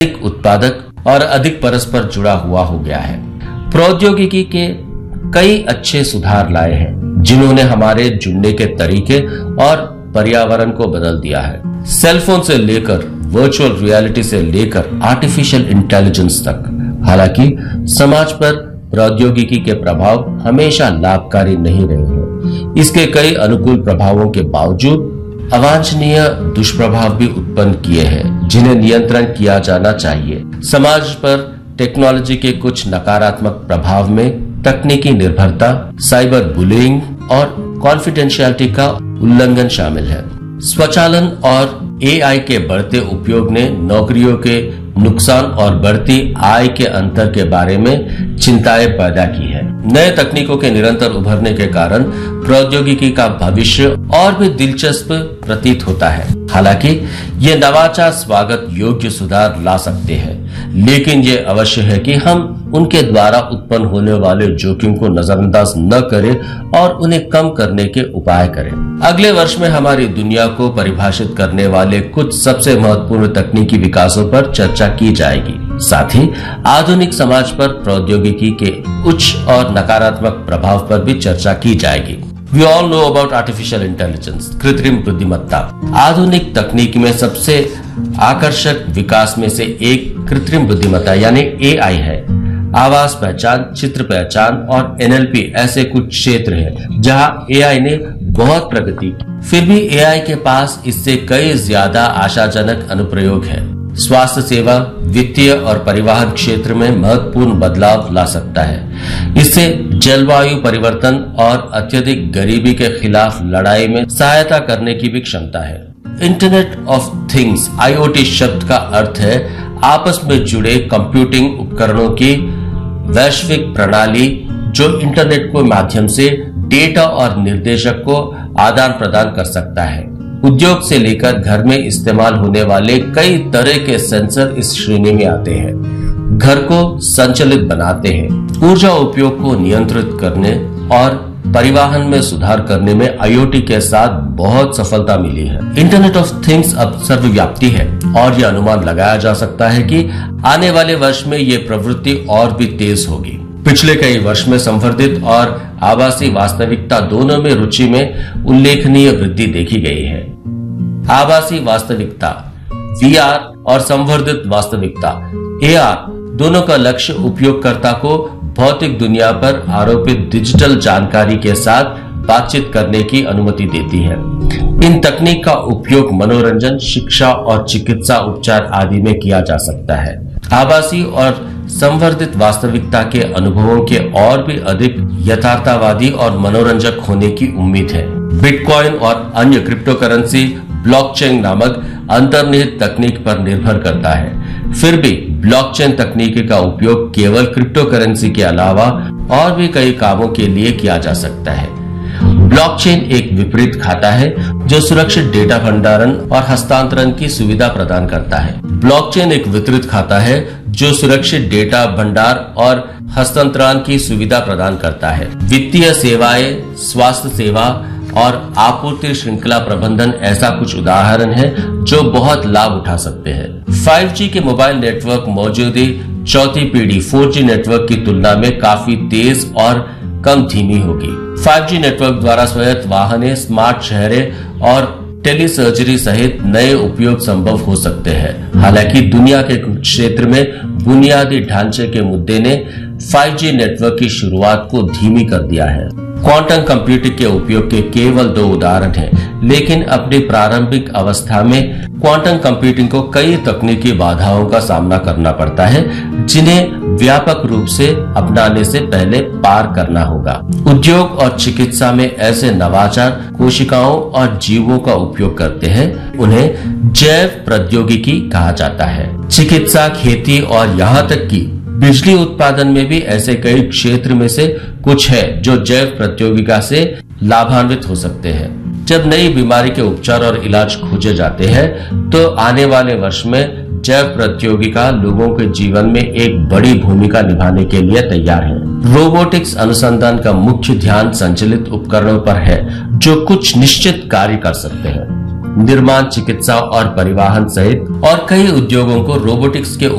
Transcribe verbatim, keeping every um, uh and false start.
अधिक उत्पादक और अधिक परस्पर जुड़ा हुआ हो गया है। प्रौद्योगिकी के कई अच्छे सुधार लाए हैं जिन्होंने हमारे जुड़ने के तरीके और पर्यावरण को बदल दिया है। सेलफोन से लेकर वर्चुअल रियलिटी से लेकर आर्टिफिशियल इंटेलिजेंस तक। हालांकि समाज पर प्रौद्योगिकी के प्रभाव हमेशा लाभकारी नहीं रहे हैं। इसके कई अनुकूल प्रभावों के बावजूद अवांछनीय दुष्प्रभाव भी उत्पन्न किए हैं जिन्हें नियंत्रण किया जाना चाहिए। समाज पर टेक्नोलॉजी के कुछ नकारात्मक प्रभाव में तकनीकी निर्भरता, साइबर बुलिंग और कॉन्फिडेंशियलिटी का उल्लंघन शामिल है। स्वचालन और ए आई के बढ़ते उपयोग ने नौकरियों के नुकसान और बढ़ती आय के अंतर के बारे में चिंताएं पैदा की है। नए तकनीकों के निरंतर उभरने के कारण प्रौद्योगिकी का भविष्य और भी दिलचस्प प्रतीत होता है। हालांकि ये नवाचार स्वागत योग्य सुधार ला सकते हैं, लेकिन ये अवश्य है कि हम उनके द्वारा उत्पन्न होने वाले जोखिम को नजरअंदाज न करें और उन्हें कम करने के उपाय करें। अगले वर्ष में हमारी दुनिया को परिभाषित करने वाले कुछ सबसे महत्वपूर्ण तकनीकी विकासों पर चर्चा की जाएगी। साथ ही आधुनिक समाज पर प्रौद्योगिकी के उच्च और नकारात्मक प्रभाव पर भी चर्चा की जाएगी। We all know about artificial intelligence, कृत्रिम बुद्धिमत्ता। आधुनिक तकनीक में सबसे आकर्षक विकास में से एक कृत्रिम बुद्धिमत्ता यानी ए आई है। आवाज पहचान, चित्र पहचान और एन एल पी ऐसे कुछ क्षेत्र हैं जहां ए आई ने बहुत प्रगति की। फिर भी ए आई के पास इससे कई ज्यादा आशाजनक अनुप्रयोग हैं। स्वास्थ्य सेवा, वित्तीय और परिवहन क्षेत्र में महत्वपूर्ण बदलाव ला सकता है। इससे जलवायु परिवर्तन और अत्यधिक गरीबी के खिलाफ लड़ाई में सहायता करने की भी क्षमता है। Internet of things I O T शब्द का अर्थ है आपस में जुड़े कंप्यूटिंग उपकरणों की वैश्विक प्रणाली जो इंटरनेट के माध्यम से डेटा और निर्देशक को आदान प्रदान कर सकता है। उद्योग से लेकर घर में इस्तेमाल होने वाले कई तरह के सेंसर इस श्रेणी में आते हैं। घर को संचालित बनाते हैं, ऊर्जा उपयोग को नियंत्रित करने और परिवहन में सुधार करने में आई ओ टी के साथ बहुत सफलता मिली है। इंटरनेट ऑफ थिंग्स अब सर्वव्यापी है और यह अनुमान लगाया जा सकता है कि आने वाले वर्ष में ये प्रवृत्ति और भी तेज होगी। पिछले कई वर्ष में संवर्धित और आभासी वास्तविकता दोनों में रुचि में उल्लेखनीय वृद्धि देखी गई है। आभासी वास्तविकता वी आर और संवर्धित वास्तविकता ए आर दोनों का लक्ष्य उपयोगकर्ता को भौतिक दुनिया पर आरोपित डिजिटल जानकारी के साथ बातचीत करने की अनुमति देती है। इन तकनीक का उपयोग मनोरंजन, शिक्षा और चिकित्सा उपचार आदि में किया जा सकता है। आभासी और संवर्धित वास्तविकता के अनुभवों के और भी अधिक यथार्थवादी और मनोरंजक होने की उम्मीद है। बिटकॉइन और अन्य क्रिप्टो करेंसी ब्लॉकचेन नामक अंतर्निहित तकनीक पर निर्भर करता है। फिर भी ब्लॉकचेन तकनीक का उपयोग केवल क्रिप्टो करेंसी के अलावा और भी कई कामों के लिए किया जा सकता है। ब्लॉकचेन एक विपरीत खाता है जो सुरक्षित डेटा भंडारण और हस्तांतरण की सुविधा प्रदान करता है। ब्लॉकचेन एक वितरित खाता है जो सुरक्षित डेटा भंडार और हस्तांतरण की सुविधा प्रदान करता है। वित्तीय सेवाएं, स्वास्थ्य सेवा और आपूर्ति श्रृंखला प्रबंधन ऐसा कुछ उदाहरण है जो बहुत लाभ उठा सकते हैं। फाइव जी के मोबाइल नेटवर्क मौजूदा चौथी पीढ़ी फोर जी नेटवर्क की तुलना में काफी तेज और कम धीमी होगी। फाइव जी नेटवर्क द्वारा स्वायत्त वाहनें, स्मार्ट शहरें और टेलीसर्जरी सहित नए उपयोग संभव हो सकते हैं। हालांकि दुनिया के कुछ क्षेत्र में बुनियादी ढांचे के मुद्दे ने फाइव जी नेटवर्क की शुरुआत को धीमी कर दिया है। क्वांटम कंप्यूटिंग के उपयोग के केवल दो उदाहरण हैं, लेकिन अपनी प्रारंभिक अवस्था में क्वांटम कंप्यूटिंग को कई तकनीकी बाधाओं का सामना करना पड़ता है जिन्हें व्यापक रूप से अपनाने से पहले पार करना होगा। उद्योग और चिकित्सा में ऐसे नवाचार कोशिकाओं और जीवों का उपयोग करते हैं, उन्हें जैव प्रौद्योगिकी कहा जाता है। चिकित्सा, खेती और यहाँ तक कि बिजली उत्पादन में भी ऐसे कई क्षेत्र में से कुछ है जो जैव प्रौद्योगिकी से लाभान्वित हो सकते हैं। जब नई बीमारी के उपचार और इलाज खोजे जाते हैं तो आने वाले वर्ष में जैव प्रौद्योगिकी लोगों के जीवन में एक बड़ी भूमिका निभाने के लिए तैयार है। रोबोटिक्स अनुसंधान का मुख्य ध्यान संचालित उपकरणों पर है जो कुछ निश्चित कार्य कर सकते हैं। निर्माण, चिकित्सा और परिवहन सहित और कई उद्योगों को रोबोटिक्स के